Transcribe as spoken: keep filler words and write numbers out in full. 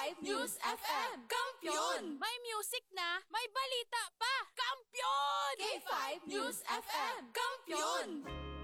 five News F M. Kampiyon! May music na, may balita pa! Kampiyon! K five News F M. Kampiyon!